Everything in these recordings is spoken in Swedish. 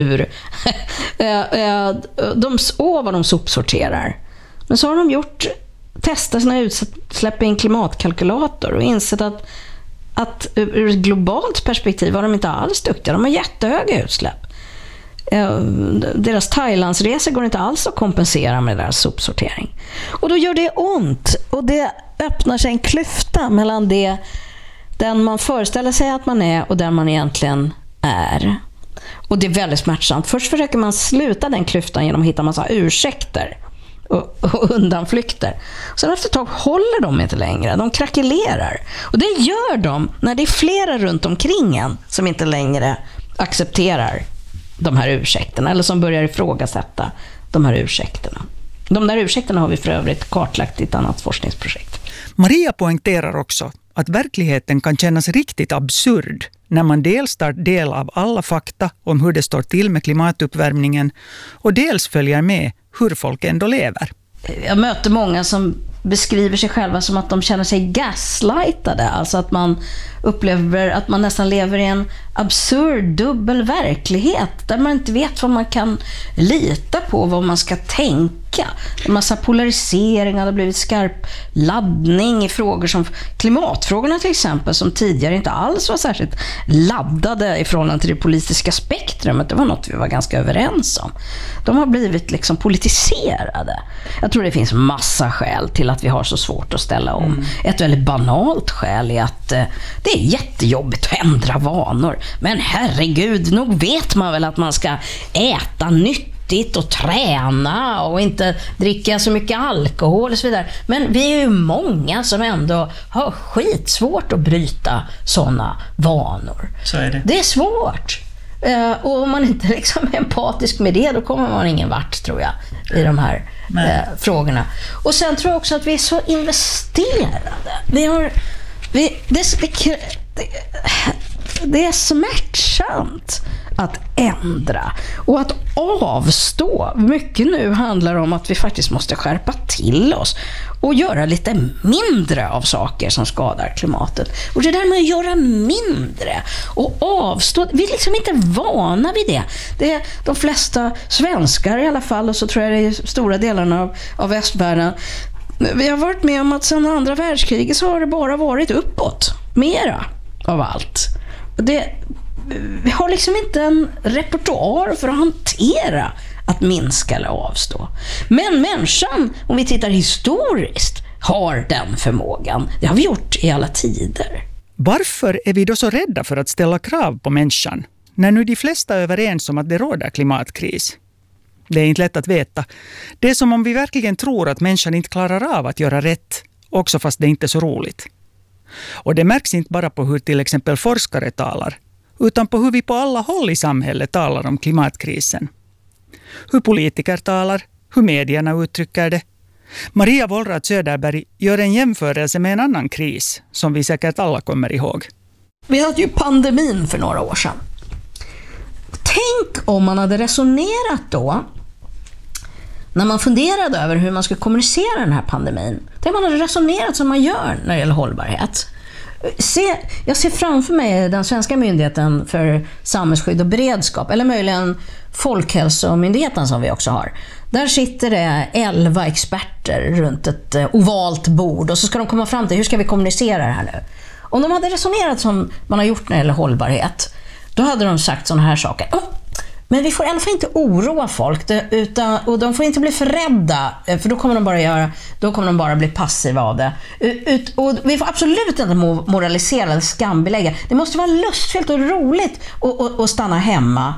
vad de sopsorterar. Men så har de testat sina utsläpp i en klimatkalkylator och insett att ur ett globalt perspektiv var de inte alls duktiga. De har jättehöga utsläpp. Deras Thailandsresor går inte alls att kompensera med deras sopsortering. Och då gör det ont. Och det öppnar sig en klyfta mellan den man föreställer sig att man är och den man egentligen är. Och det är väldigt smärtsamt. Först försöker man sluta den klyftan genom att hitta massa ursäkter och undanflykter. Sen efter ett tag håller de inte längre. De krackelerar. Och det gör de när det är flera runt omkring en som inte längre accepterar de här ursäkterna eller som börjar ifrågasätta de här ursäkterna. De där ursäkterna har vi för övrigt kartlagt i ett annat forskningsprojekt. Maria poängterar också att verkligheten kan kännas riktigt absurd när man dels tar del av alla fakta om hur det står till med klimatuppvärmningen och dels följer med hur folk ändå lever. Jag möter många som beskriver sig själva som att de känner sig gaslightade. Alltså att man upplever att man nästan lever i en absurd dubbel verklighet där man inte vet vad man kan lita på, vad man ska tänka. En massa polarisering, det har blivit skarp laddning i frågor som klimatfrågorna till exempel, som tidigare inte alls var särskilt laddade i förhållande till det politiska spektrumet. Det var något vi var ganska överens om. De har blivit liksom politiserade. Jag tror det finns massa skäl till att vi har så svårt att ställa om. Ett väldigt banalt skäl är att det är jättejobbigt att ändra vanor. Men herregud, nog vet man väl att man ska äta nyttigt och träna och inte dricka så mycket alkohol och så vidare. Men vi är ju många som ändå har skitsvårt att bryta sådana vanor. Så är det. Det är svårt. Och om man inte liksom är empatisk med det, då kommer man ingen vart, tror jag, i de här frågorna. Och sen tror jag också att vi är så investerade. Det är smärtsamt att ändra och att avstå. Mycket nu handlar om att vi faktiskt måste skärpa till oss och göra lite mindre av saker som skadar klimatet. Och det där med att göra mindre och avstå, vi är liksom inte vana vid det. Det är de flesta svenskar i alla fall, och så tror jag det är stora delarna av västvärlden. Vi har varit med om att sedan andra världskriget så har det bara varit uppåt. Mera av allt. Vi har liksom inte en repertoar för att hantera att minska eller avstå. Men människan, om vi tittar historiskt, har den förmågan. Det har vi gjort i alla tider. Varför är vi då så rädda för att ställa krav på människan när nu de flesta är överens om att det råder klimatkris? Det är inte lätt att veta. Det är som om vi verkligen tror att människan inte klarar av att göra rätt, också fast det inte är så roligt. Och det märks inte bara på hur till exempel forskare talar, utan på hur vi på alla håll i samhället talar om klimatkrisen. Hur politiker talar, hur medierna uttrycker det. Maria Wollratz Söderberg gör en jämförelse med en annan kris som vi säkert alla kommer ihåg. Vi hade ju pandemin för några år sedan. Tänk om man hade resonerat då, när man funderade över hur man skulle kommunicera den här pandemin. Tänk om man hade resonerat som man gör när det gäller hållbarhet. Jag ser framför mig den svenska myndigheten för samhällsskydd och beredskap, eller möjligen Folkhälsomyndigheten som vi också har. Där sitter det 11 experter runt ett ovalt bord och så ska de komma fram till hur ska vi kommunicera det här nu. Om de hade resonerat som man har gjort när det gäller hållbarhet, då hade de sagt sådana här saker. Men vi får i alla fall inte oroa folk, och de får inte bli för rädda, för då kommer de bara bli passiva av det. Och vi får absolut inte moralisera eller skambelägga. Det måste vara lustfyllt och roligt att stanna hemma.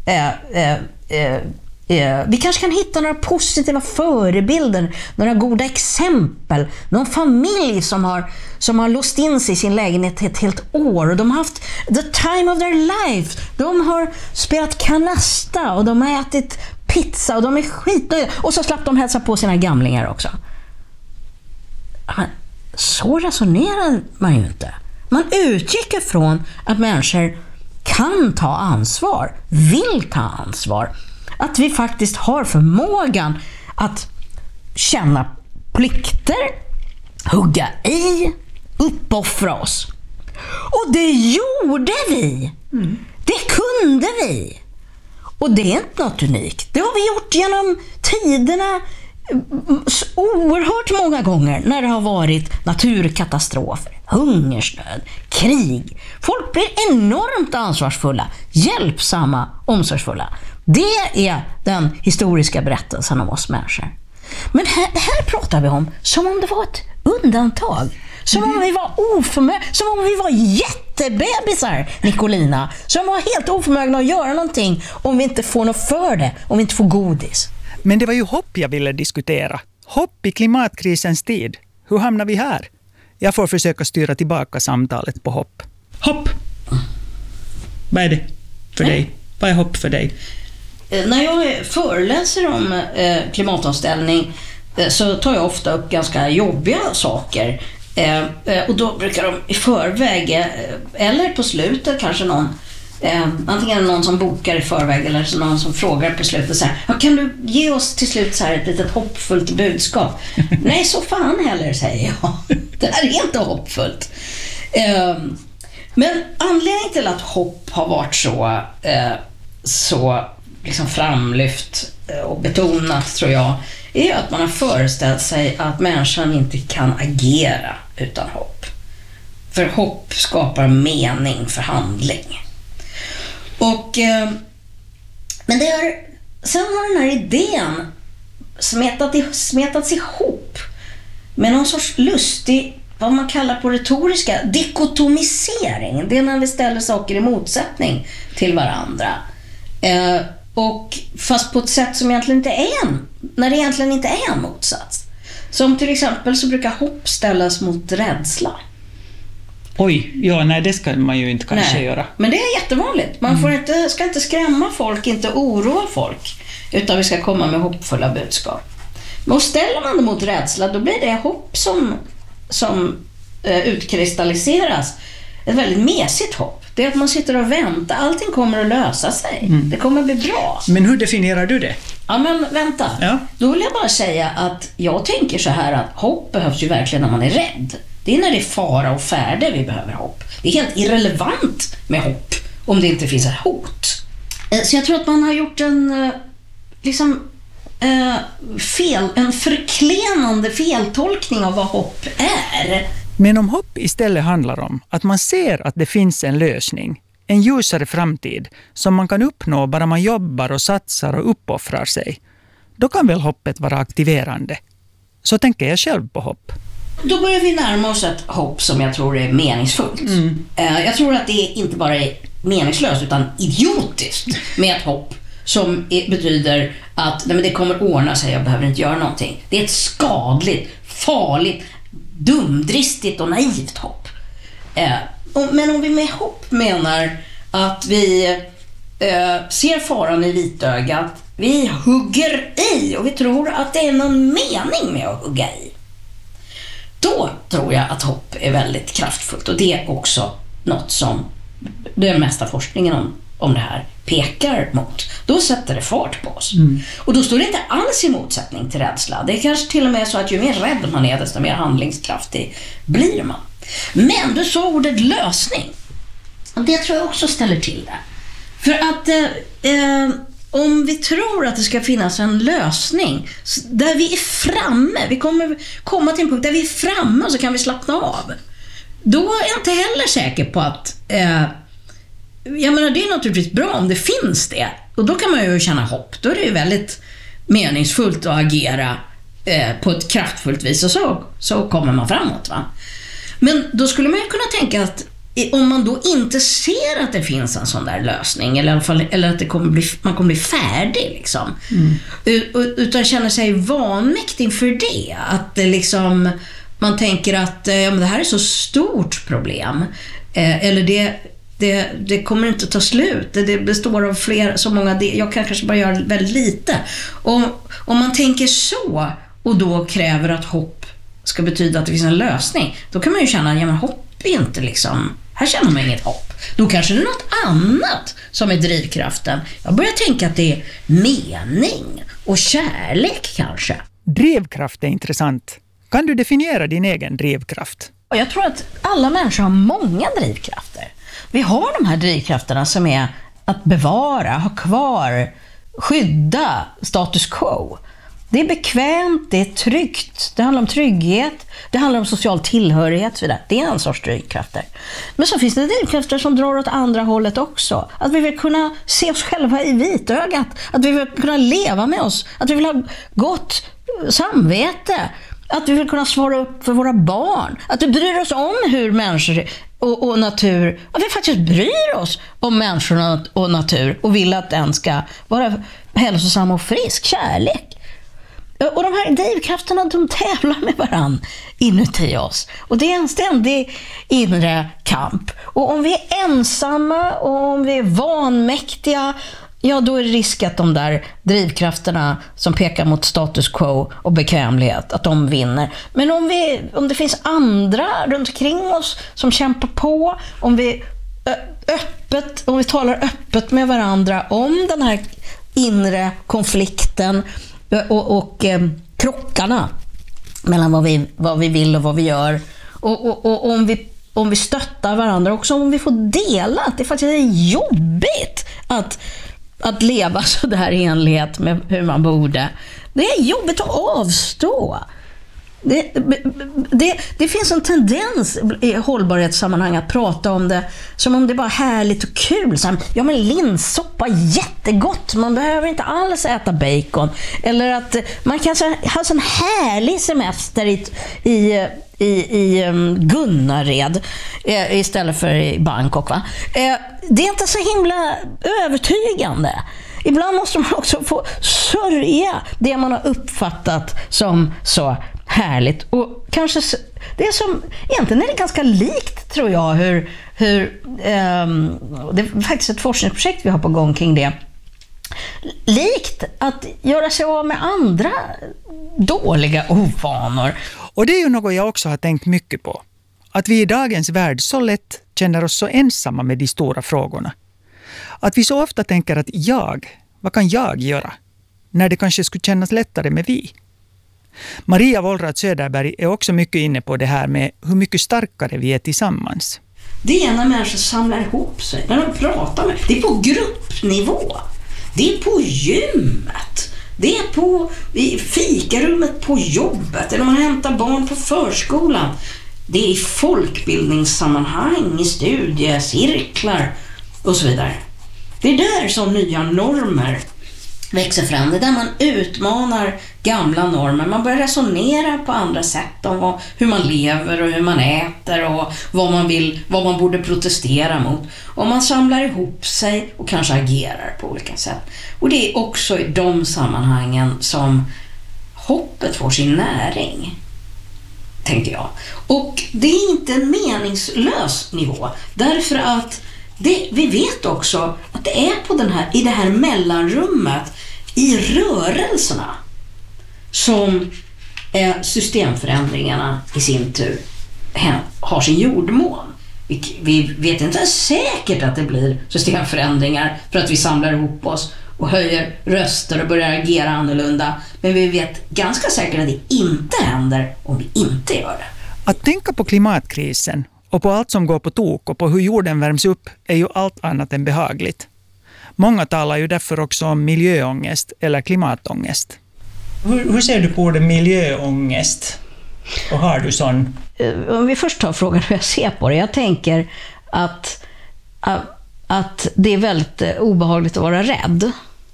Vi kanske kan hitta några positiva förebilder, några goda exempel, någon familj som har låst in sig i sin lägenhet ett helt år och de har haft the time of their life. De har spelat kanasta och de har ätit pizza och de är skitnöjda, och så slapp de hälsa på sina gamlingar också. Men så resonerar man ju inte. Man utgick ifrån att människor kan ta ansvar, vill ta ansvar. Att vi faktiskt har förmågan att känna plikter, hugga i, uppoffra oss. Och det gjorde vi. Det kunde vi. Och det är inte något unikt. Det har vi gjort genom tiderna oerhört många gånger när det har varit naturkatastrofer, hungersnöd, krig. Folk blir enormt ansvarsfulla, hjälpsamma, omsorgsfulla. Det är den historiska berättelsen om oss människor. Men här pratar vi om som om det var ett undantag. Som om vi var som om vi var jättebebisar, Nicolina. Som var helt oförmögna att göra någonting om vi inte får något för det, om vi inte får godis. Men det var ju hopp jag ville diskutera. Hopp i klimatkrisens tid. Hur hamnar vi här? Jag får försöka styra tillbaka samtalet på hopp. Hopp! Vad är det för dig? Vad är hopp för dig? När jag föreläser om klimatomställning så tar jag ofta upp ganska jobbiga saker. Och då brukar de i förväg eller på slutet kanske någon antingen någon som bokar i förväg eller någon som frågar på slutet så här: kan du ge oss till slut så här ett litet hoppfullt budskap? Nej, så fan heller, säger jag. Det här är inte hoppfullt. Men anledningen till att hopp har varit så liksom framlyft och betonat, tror jag, är att man har föreställt sig att människan inte kan agera utan hopp. För hopp skapar mening för handling. Och men sen har den här idén smetats ihop med någon sorts lustig, vad man kallar på retoriska, dikotomisering. Det är när vi ställer saker i motsättning till varandra. Och fast på ett sätt som egentligen inte är när det egentligen inte är en motsats. Som till exempel så brukar hopp ställas mot rädsla. Oj, ja, nej, det ska man ju inte kanske göra. Men det är jättevanligt. Man ska inte skrämma folk, inte oroa folk, utan vi ska komma med hoppfulla budskap. Men ställer man det mot rädsla, då blir det hopp som utkristalliseras. Ett väldigt mesigt hopp. Det är att man sitter och väntar. Allting kommer att lösa sig. Det kommer att bli bra. Men hur definierar du det? Ja, men vänta. Ja. Då vill jag bara säga att jag tänker så här att hopp behövs ju verkligen när man är rädd. Det är när det är fara och färde vi behöver hopp. Det är helt irrelevant med hopp om det inte finns ett hot. Så jag tror att man har gjort en förklenande feltolkning av vad hopp är. Men om hopp istället handlar om att man ser att det finns en lösning, en ljusare framtid som man kan uppnå bara man jobbar och satsar och uppoffrar sig, då kan väl hoppet vara aktiverande. Så tänker jag själv på hopp. Då börjar vi närma oss ett hopp som jag tror är meningsfullt. Jag tror att det inte bara är meningslöst utan idiotiskt med ett hopp som betyder att nej, men det kommer ordna sig, jag behöver inte göra någonting. Det är ett skadligt, farligt, dumdristigt och naivt hopp. Men om vi med hopp menar att vi ser faran i vitögat, vi hugger i och vi tror att det är någon mening med att hugga i, då tror jag att hopp är väldigt kraftfullt. Och det är också något som den mesta forskningen om det här pekar mot. Då sätter det fart på oss. Och då står det inte alls i motsättning till rädsla. Det är kanske till och med så att ju mer rädd man är, desto mer handlingskraftig blir man. Men du sa ordet lösning. Och det tror jag också ställer till det. För att om vi tror att det ska finnas en lösning där vi är framme, vi kommer komma till en punkt där vi är framme och så kan vi slappna av. Då är jag inte heller säker på att jag menar, det är naturligtvis bra om det finns det. Och då kan man ju känna hopp. Då är det ju väldigt meningsfullt att agera på ett kraftfullt vis. Och så kommer man framåt, va? Men då skulle man ju kunna tänka att om man då inte ser att det finns en sån där lösning, eller i alla fall, eller att man kommer bli färdig liksom, utan känner sig vanmäktig inför det, att det liksom, man tänker att men det här är så stort problem, eller det kommer inte ta slut, det består av så många, jag kan kanske bara göra väldigt lite. Och om man tänker så och då kräver att hopp ska betyda att det finns en lösning, då kan man ju känna, ja men hopp är inte liksom, här känner man inget hopp. Då kanske det är något annat som är drivkraften. Jag börjar tänka att det är mening och kärlek kanske. Drivkraft är intressant. Kan du definiera din egen drivkraft? Jag tror att alla människor har många drivkrafter. Vi har de här drivkrafterna som är att bevara, ha kvar, skydda status quo. Det är bekvämt, det är tryggt, det handlar om trygghet, det handlar om social tillhörighet och så vidare. Det är en sorts drivkrafter. Men så finns det drivkrafter som drar åt andra hållet också. Att vi vill kunna se oss själva i vitögat, att vi vill kunna leva med oss, att vi vill ha gott samvete, att vi vill kunna svara upp för våra barn, att vi bryr oss om hur människor och natur, att vi faktiskt bryr oss om människorna och natur och vill att den ska vara hälsosam och frisk, kärlek. Och de här drivkrafterna, de tävlar med varann inuti oss. Och det är en ständig inre kamp. Och om vi är ensamma och om vi är vanmäktiga, ja, då är det risk att de där drivkrafterna som pekar mot status quo och bekvämlighet, att de vinner. Men om det finns andra runt omkring oss som kämpar på, om vi talar öppet med varandra om den här inre konflikten och krockarna mellan vad vi vill och vad vi gör, och om vi stöttar varandra också, om vi får dela att det faktiskt är jobbigt att leva så där i enlighet med hur man borde. Det är jobbigt att avstå. Det finns en tendens i hållbarhetssammanhang att prata om det som om det bara är härligt och kul. Ja, men linssoppa, jättegott. Man behöver inte alls äta bacon. Eller att man kan ha en härlig semester i Gunnared istället för i Bangkok, va? Det är inte så himla övertygande. Ibland måste man också få sörja det man har uppfattat som så härligt. Och kanske det är som, egentligen är det ganska likt, tror jag, hur det är faktiskt ett forskningsprojekt vi har på gång kring det. Likt att göra sig av med andra dåliga ovanor. Och det är ju något jag också har tänkt mycket på. Att vi i dagens värld så lätt känner oss så ensamma med de stora frågorna. Att vi så ofta tänker att vad kan jag göra? När det kanske skulle kännas lättare med vi. Maria Wollratz Söderberg är också mycket inne på det här med hur mycket starkare vi är tillsammans. Det är när människor samlar ihop sig, när de pratar med. Det är på gruppnivå. Det är på gymmet. Det är i fikarummet på jobbet. Eller man hämtar barn på förskolan. Det är i folkbildningssammanhang, i studiecirklar och så vidare. Det är där som nya normer växer fram. Det är där man utmanar gamla normer. Man börjar resonera på andra sätt om hur man lever och hur man äter och vad man borde protestera mot. Och man samlar ihop sig och kanske agerar på olika sätt. Och det är också i de sammanhangen som hoppet får sin näring, tänker jag. Och det är inte en meningslös nivå. Därför att vi vet också att det är i det här mellanrummet, i rörelserna, som systemförändringarna i sin tur har sin jordmån. Vi vet inte säkert att det blir systemförändringar för att vi samlar ihop oss och höjer röster och börjar agera annorlunda. Men vi vet ganska säkert att det inte händer om vi inte gör det. Att tänka på klimatkrisen och på allt som går på tok och på hur jorden värms upp är ju allt annat än behagligt. Många talar ju därför också om miljöångest eller klimatångest. Hur ser du på det, miljöångest? Och har du sån? Om vi först tar frågan hur jag ser på det. Jag tänker att det är väldigt obehagligt att vara rädd.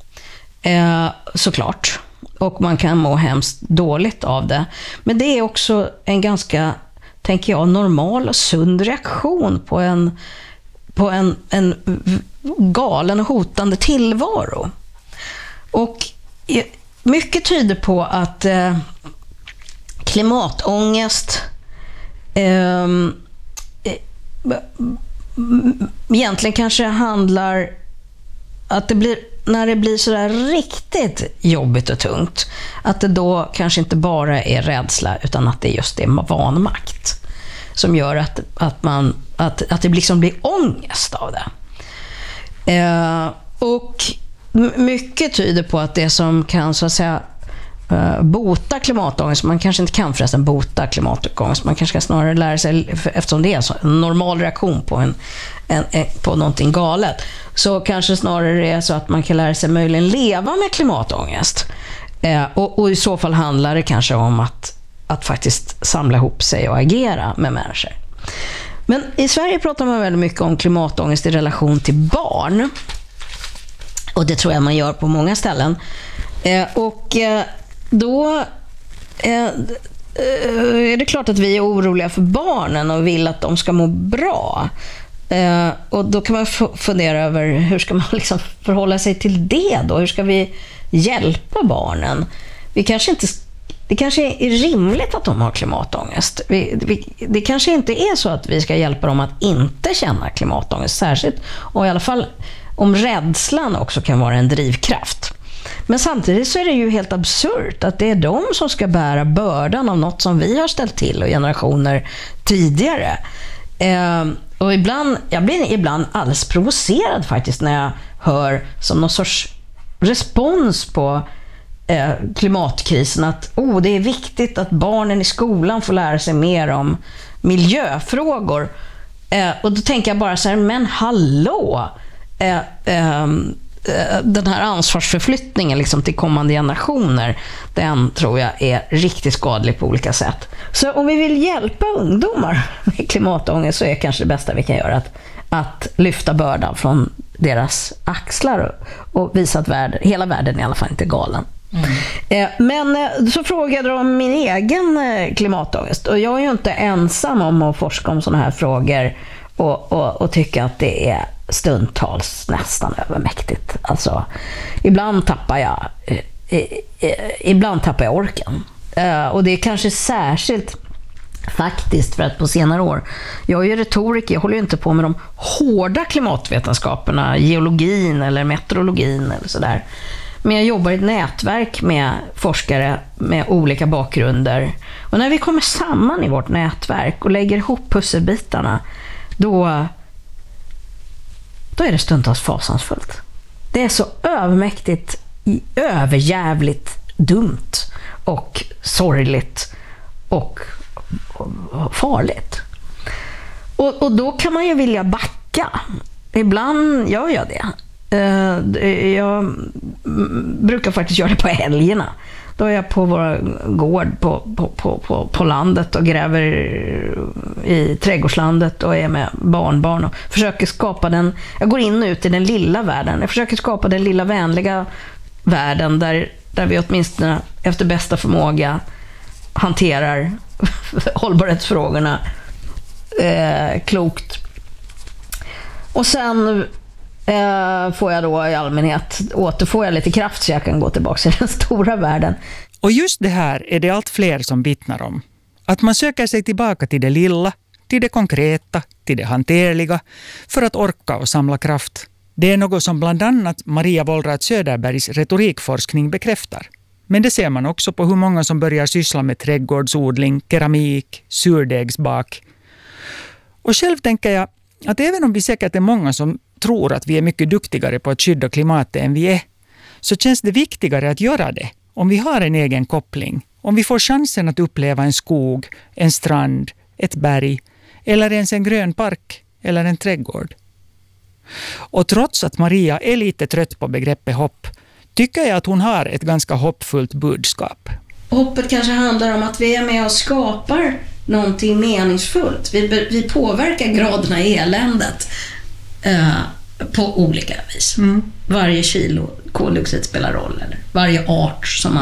Såklart. Och man kan må hemskt dåligt av det. Men det är också en ganska, tänker jag, normal och sund reaktion på en galen och hotande tillvaro. Och mycket tyder på att klimatångest egentligen kanske handlar att när det blir så där riktigt jobbigt och tungt, att det då kanske inte bara är rädsla utan att det just är vanmakt som gör att det liksom blir ångest av det. Och mycket tyder på att det som kan så att säga bota klimatångest. Man kanske inte kan förresten bota klimatångest. Man kanske ska snarare lära sig, eftersom det är så, en normal reaktion på någonting galet, så kanske snarare är så att man kan lära sig möjligen leva med klimatångest. Och i så fall handlar det kanske om att faktiskt samla ihop sig och agera med människor. Men i Sverige pratar man väldigt mycket om klimatångest i relation till barn. Och det tror jag man gör på många ställen. Då är det klart att vi är oroliga för barnen och vill att de ska må bra. Och då kan man fundera över hur ska man liksom förhålla sig till det då? Hur ska vi hjälpa barnen? Det kanske är rimligt att de har klimatångest. Det kanske inte är så att vi ska hjälpa dem att inte känna klimatångest särskilt. Och i alla fall om rädslan också kan vara en drivkraft. Men samtidigt så är det ju helt absurt att det är de som ska bära bördan av något som vi har ställt till och generationer tidigare. Och jag blir ibland alldeles provocerad faktiskt när jag hör som någon sorts respons på klimatkrisen att det är viktigt att barnen i skolan får lära sig mer om miljöfrågor. Och då tänker jag bara så här, men hallå! Den här ansvarsförflyttningen liksom till kommande generationer, den tror jag är riktigt skadlig på olika sätt. Så om vi vill hjälpa ungdomar med klimatångest så är kanske det bästa vi kan göra att lyfta bördan från deras axlar och visa att hela världen i alla fall inte är galen. Men så frågade de om min egen klimatångest, och jag är ju inte ensam om att forska om sådana här frågor och tycka att det är stundtals nästan övermäktigt. Alltså, ibland tappar jag orken. Och det är kanske särskilt faktiskt för att på senare år, jag är ju retoriker, jag håller ju inte på med de hårda klimatvetenskaperna, geologin eller meteorologin eller sådär. Men jag jobbar i ett nätverk med forskare med olika bakgrunder. Och när vi kommer samman i vårt nätverk och lägger ihop pusselbitarna, då är det stundtals fasansfullt. Det är så övermäktigt, överjävligt dumt och sorgligt och farligt. Och då kan man ju vilja backa. Ibland gör jag det. Jag brukar faktiskt göra det på helgerna. Då är jag på vår gård på landet och gräver i trädgårdslandet och är med barnbarn och försöker skapa jag går in och ut i den lilla världen. Jag försöker skapa den lilla vänliga världen där vi åtminstone efter bästa förmåga hanterar hållbarhetsfrågorna klokt. Och sen får jag då i allmänhet återfår jag lite kraft så jag kan gå tillbaka till den stora världen. Och just det här är det allt fler som vittnar om. Att man söker sig tillbaka till det lilla, till det konkreta, till det hanterliga för att orka och samla kraft. Det är något som bland annat Maria Wollratz Söderbergs retorikforskning bekräftar. Men det ser man också på hur många som börjar syssla med trädgårdsodling, keramik, surdegsbak. Och själv tänker jag att även om vi säkert är många som tror att vi är mycket duktigare på att skydda klimatet än vi är, så känns det viktigare att göra det om vi har en egen koppling, om vi får chansen att uppleva en skog, en strand, ett berg eller ens en grön park eller en trädgård. Och trots att Maria är lite trött på begreppet hopp, tycker jag att hon har ett ganska hoppfullt budskap. Hoppet kanske handlar om att vi är med och skapar någonting meningsfullt. Vi påverkar graderna i eländet på olika vis. Varje kilo koldioxid spelar roll, eller varje art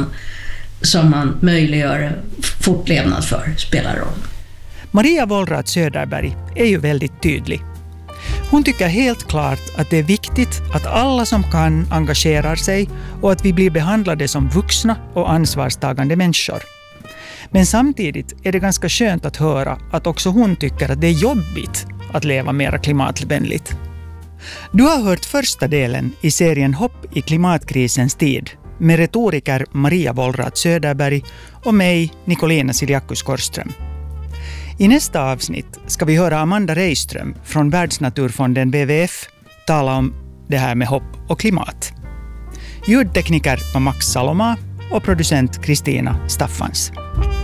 som man möjliggör fortlevnad för spelar roll. Maria Wollratz Söderberg är ju väldigt tydlig. Hon tycker helt klart att det är viktigt att alla som kan engagerar sig och att vi blir behandlade som vuxna och ansvarstagande människor. Men samtidigt är det ganska skönt att höra att också hon tycker att det är jobbigt att leva mer klimatvänligt. Du har hört första delen i serien Hopp i klimatkrisens tid med retoriker Maria Wollratz Söderberg och mig, Nicolina Siliakus-Korström. I nästa avsnitt ska vi höra Amanda Reiström från Världsnaturfonden WWF tala om det här med hopp och klimat. Ljudtekniker var Max Saloma och producent Kristina Staffans.